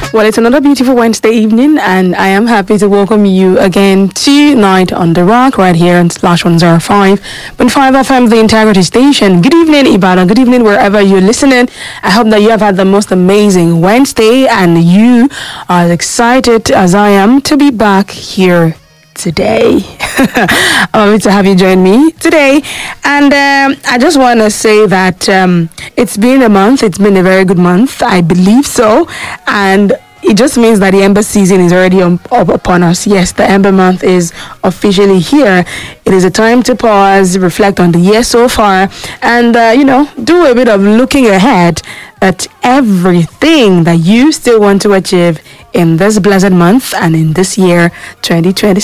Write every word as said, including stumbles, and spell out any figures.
Well, it's another beautiful Wednesday evening, and I am happy to welcome you again to Night on the Rock right here on Slash one oh five point five F M, the Integrity Station. Good evening, Ibadan. Good evening, wherever you're listening. I hope that you have had the most amazing Wednesday, and you are as excited as I am to be back here today. I'm happy to have you join me today. And um, I just want to say that um, it's been a month. It's been a very good month. I believe so. And it just means that the Ember season is already um, up upon us. Yes, the Ember month is officially here. It is a time to pause, reflect on the year so far, and, uh, you know, do a bit of looking ahead at everything that you still want to achieve in this blessed month and in this year, twenty twenty.